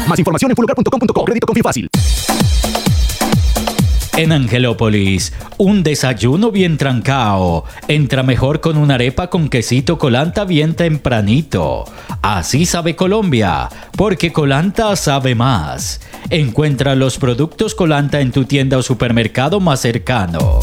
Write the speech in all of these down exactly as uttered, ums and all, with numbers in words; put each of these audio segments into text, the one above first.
Más información en fulcar punto com punto co. Crédito Confifácil. En Angelópolis, un desayuno bien trancao entra mejor con una arepa con quesito Colanta bien tempranito. Así sabe Colombia, porque Colanta sabe más. Encuentra los productos Colanta en tu tienda o supermercado más cercano.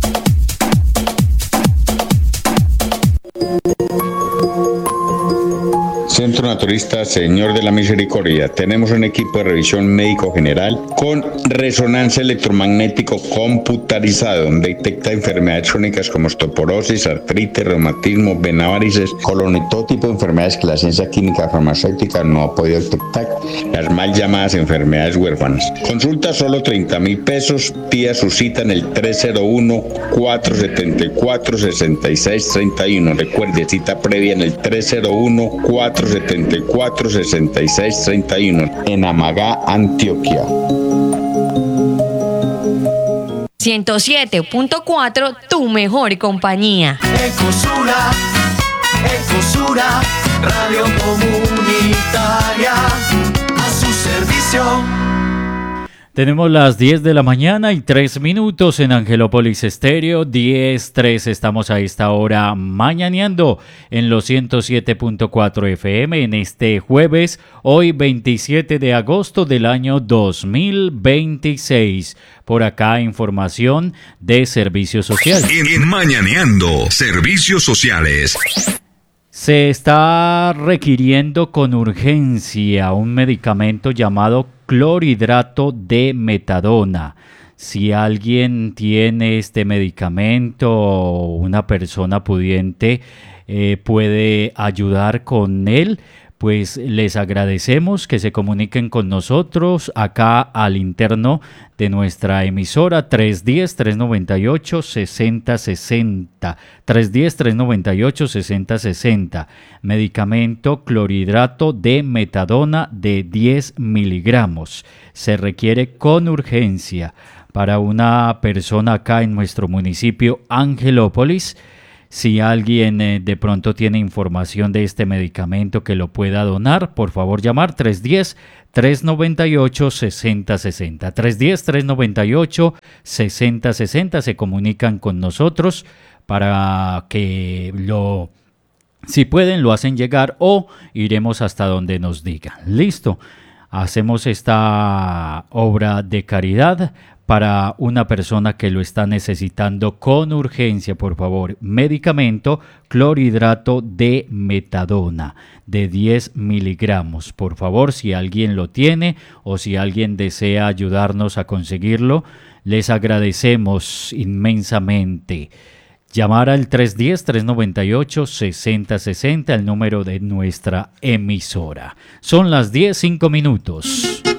Centro Naturista Señor de la Misericordia. Tenemos un equipo de revisión médico general con resonancia electromagnético computarizado, donde detecta enfermedades crónicas como osteoporosis, artritis, reumatismo, venavarices, colon y todo tipo de enfermedades que la ciencia química farmacéutica no ha podido detectar, las mal llamadas enfermedades huérfanas. Consulta solo treinta mil pesos, pida su cita en el tres cero uno, cuatro siete cuatro, seis seis tres uno. Recuerde, cita previa en el tres cero uno, cuatro siete cuatro, seis seis tres uno en Amagá, Antioquia. ciento siete punto cuatro, tu mejor compañía. Ecosura, Ecosura, radio comunitaria, a su servicio. Tenemos las diez de la mañana y tres minutos en Angelópolis Estéreo, diez tres. Estamos a esta hora mañaneando en los ciento siete punto cuatro F M en este jueves, hoy veintisiete de agosto del año dos mil veintiséis. Por acá información de servicios sociales. En, en Mañaneando, servicios sociales. Se está requiriendo con urgencia un medicamento llamado clorhidrato de metadona. Si alguien tiene este medicamento o una persona pudiente eh, puede ayudar con él, pues les agradecemos que se comuniquen con nosotros acá al interno de nuestra emisora tres uno cero, tres nueve ocho, seis cero seis cero. tres uno cero, tres nueve ocho, seis cero seis cero. Medicamento clorhidrato de metadona de diez miligramos. Se requiere con urgencia para una persona acá en nuestro municipio Angelópolis. Si alguien eh, de pronto tiene información de este medicamento que lo pueda donar, por favor llamar tres uno cero, tres nueve ocho, seis cero seis cero. tres uno cero, tres nueve ocho, seis cero seis cero. Se comunican con nosotros para que lo, si pueden, lo hacen llegar o iremos hasta donde nos digan. Listo. Hacemos esta obra de caridad para una persona que lo está necesitando con urgencia, por favor. Medicamento clorhidrato de metadona de diez miligramos. Por favor, si alguien lo tiene o si alguien desea ayudarnos a conseguirlo, les agradecemos inmensamente. Llamar al tres uno cero, tres nueve ocho, seis cero seis cero, el número de nuestra emisora. Son las diez, cinco minutos.